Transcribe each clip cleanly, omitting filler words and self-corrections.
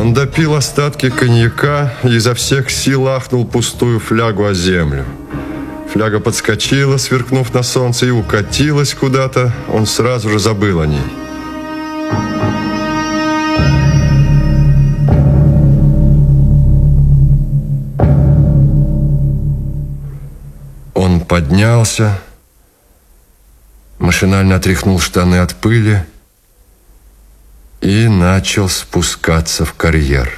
Он допил остатки коньяка и изо всех сил ахнул пустую флягу о землю. Фляга подскочила, сверкнув на солнце, и укатилась куда-то. Он сразу же забыл о ней. Он поднялся, машинально отряхнул штаны от пыли и начал спускаться в карьер.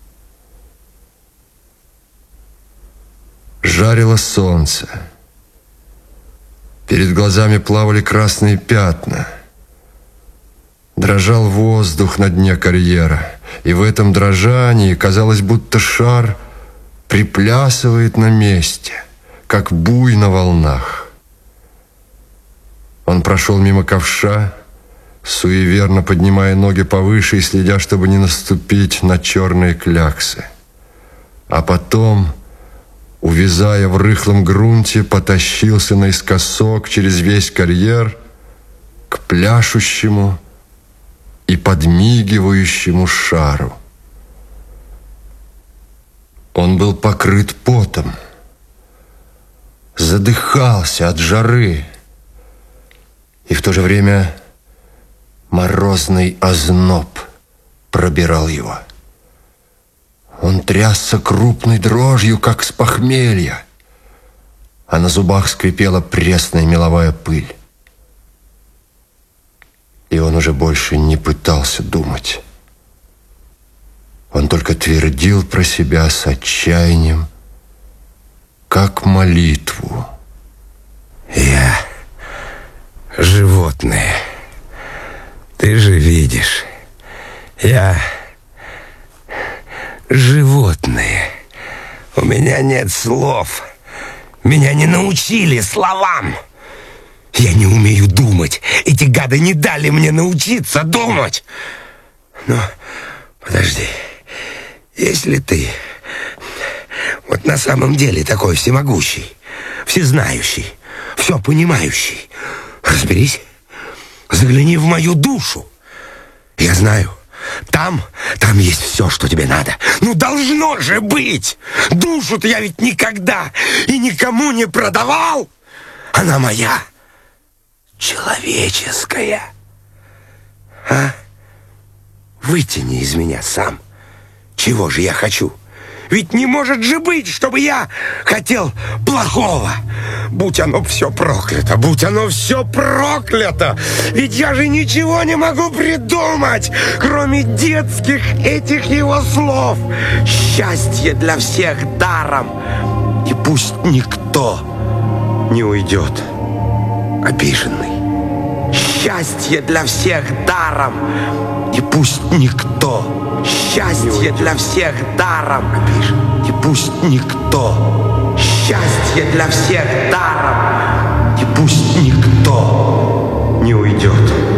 Жарило солнце. Перед глазами плавали красные пятна. Дрожал воздух на дне карьера, и в этом дрожании казалось, будто шар приплясывает на месте, как буй на волнах. Он прошел мимо ковша, суеверно поднимая ноги повыше и следя, чтобы не наступить на черные кляксы. А потом, увязая в рыхлом грунте, потащился наискосок через весь карьер к пляшущему и подмигивающему шару. Он был покрыт потом, задыхался от жары, и в то же время морозный озноб пробирал его. Он трясся крупной дрожью, как с похмелья, а на зубах скрипела пресная меловая пыль. И он уже больше не пытался думать. Он только твердил про себя с отчаянием, как молитву. Я животное. Ты же видишь, я животное. У меня нет слов. Меня не научили словам. Я не умею думать. Эти гады не дали мне научиться думать. Но подожди. Если ты вот на самом деле такой всемогущий, всезнающий, все понимающий, разберись, загляни в мою душу. Я знаю, там есть все, что тебе надо. Ну, должно же быть! Душу-то я ведь никогда и никому не продавал. Она моя, человеческая. А? Вытяни из меня сам. Чего же я хочу? Ведь не может же быть, чтобы я хотел плохого. Будь оно все проклято, будь оно все проклято. Ведь я же ничего не могу придумать, кроме детских этих его слов. Счастье для всех даром. И пусть никто не уйдет обиженный. Счастье для всех даром. И пусть никто. Счастье для всех даром. И пусть никто. Счастье для всех даром. И пусть никто не уйдет.